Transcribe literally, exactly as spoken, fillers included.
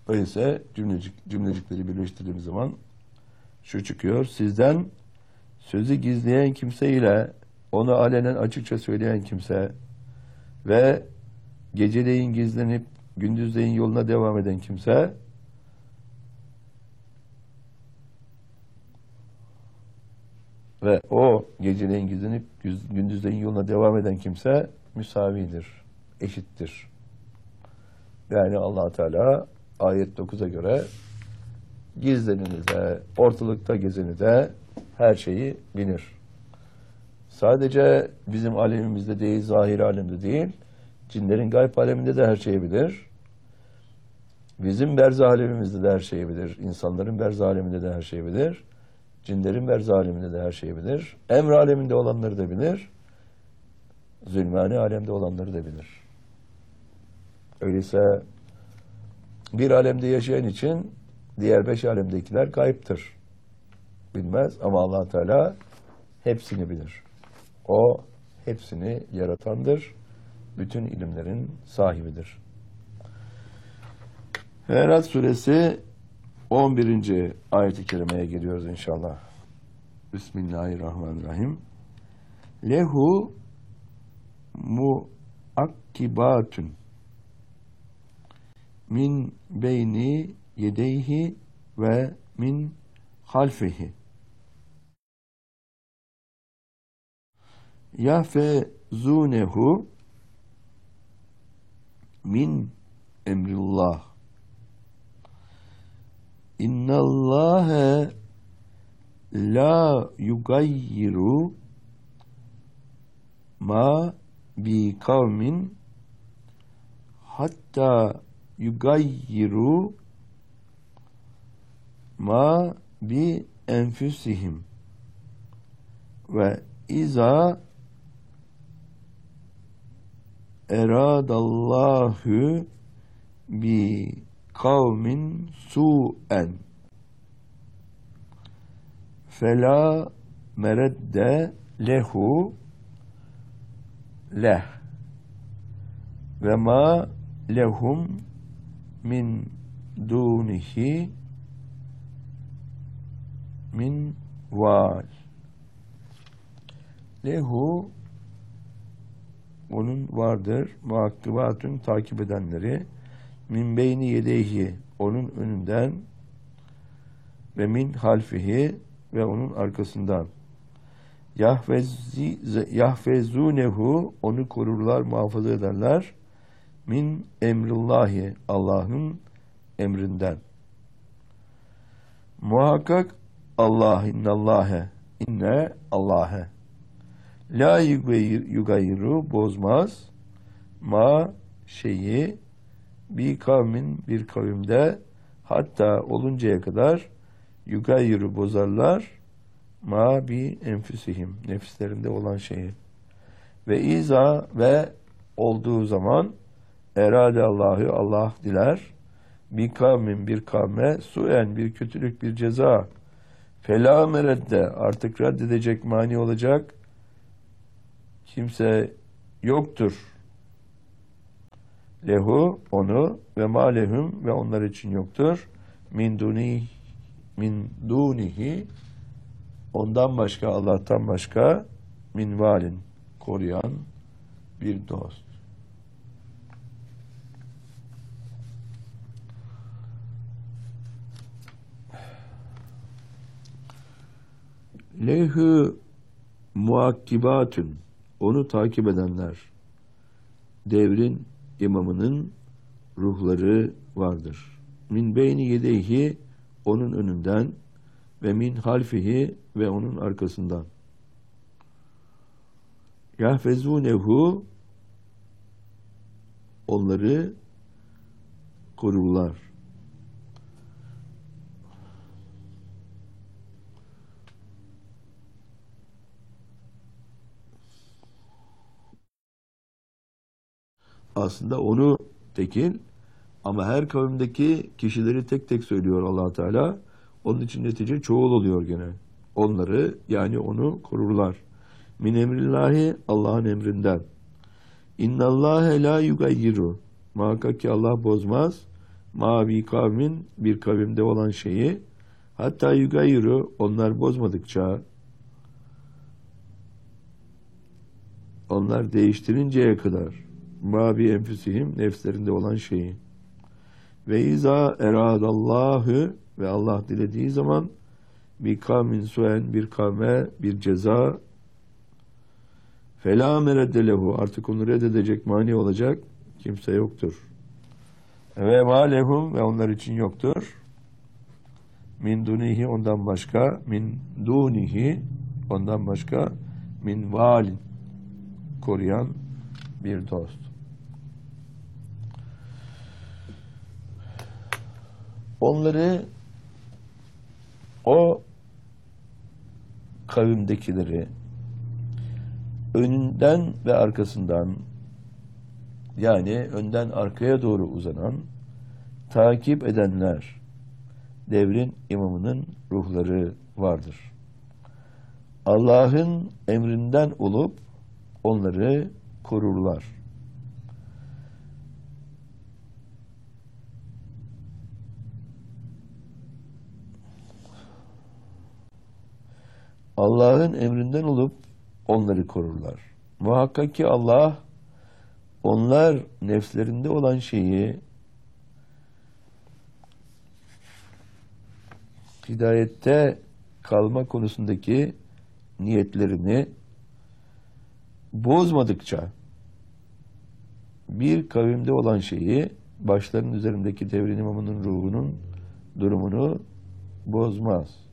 Öyleyse cümlecik, cümlecikleri birleştirdiğimiz zaman şu çıkıyor. Sizden sözü gizleyen kimse ile onu alenen açıkça söyleyen kimse ve geceleyin gizlenip gündüzleyin yoluna devam eden kimse ve o geceleyin gizlenip gündüzleyin yoluna devam eden kimse müsavidir, eşittir. Yani Allah Teala ayet dokuza göre gizlenini de, ortalıkta gezeni de her şeyi bilir. Sadece bizim alemimizde değil, zahir alemde değil, cinlerin gayb aleminde de her şeyi bilir. Bizim berzah alemimizde de her şeyi bilir. İnsanların berzah aleminde de her şeyi bilir. Cinlerin berzah aleminde de her şeyi bilir. Emr aleminde olanları da bilir. Zulmani alemde olanları da bilir. Öyleyse bir alemde yaşayan için diğer beş alemdekiler gayiptir. Bilmez ama Allah Teala hepsini bilir. O hepsini yaratandır. Bütün ilimlerin sahibidir. Herad suresi on birinci ayet-i kerimeye geliyoruz inşallah. Bismillahirrahmanirrahim. Lehu muakkibatun min beyni yedeyhi ve min halfihi yahfezunehu min emrillah. İnnallâhe la yugayyiru ma bi kavmin hatta yugayyiru ma bi enfüsihim ve iza eradallahu bi kavmin su'en fela meredde lehu leh ve ma lehum min dunihi min val. Lehu onun vardır, muakkibatun takip edenleri, min beyni yedeyhi onun önünden ve min halfihi ve onun arkasından. Yahfezi, yahfezunehu onu korurlar, muhafaza ederler. Min emrillahi Allah'ın emrinden. Muhakkak Allah innallâhe inne Allah'e la yugayru bozmaz ma şeyi bir kavmin bir kavimde hatta oluncaya kadar yugayru bozarlar ma bi enfüsihim nefislerinde olan şeyi ve iza ve olduğu zaman erade Allahü Allah diler bir kavmin bir kavme suen bir kötülük bir ceza fela meredde artık reddedecek mani olacak kimse yoktur. Lehu onu ve malehum ve onlar için yoktur. Min duni min dunihi ondan başka Allah'tan başka min valin koruyan bir dost. Lehu muakkibatun onu takip edenler devrin imamının ruhları vardır. Min beyni yedeyhi onun önünden ve min halfihi ve onun arkasından. Yahfezunehu onları korurlar. Aslında onu tekil ama her kavimdeki kişileri tek tek söylüyor Allah Teala. Onun için netice çoğul oluyor gene. Onları yani onu korurlar. Min emrillahi Allah'ın emrinden. İnnallâhe la yugayyiru muhakkak ki Allah bozmaz. mavi kavmin bir kavimde olan şeyi hatta yugayru onlar bozmadıkça onlar değiştirinceye kadar mavi enfüsihim nefslerinde olan şeyi ve izâ eradallahu ve Allah dilediği zaman bir kavmin suen bir kavme bir ceza felâ meredde lehu artık onu reddedecek mani olacak kimse yoktur. Ve ma lehum ve onlar için yoktur. Min dunihi ondan başka min dunihi ondan başka min valin koruyan bir dost. Onları o kavimdekileri önünden ve arkasından yani önden arkaya doğru uzanan takip edenler devrin imamının ruhları vardır. Allah'ın emrinden olup onları korurlar. Allah'ın emrinden olup onları korurlar. Muhakkak ki Allah onlar nefslerinde olan şeyi hidayette kalma konusundaki niyetlerini bozmadıkça bir kavimde olan şeyi başlarının üzerindeki devrin imamının ruhunun durumunu bozmaz.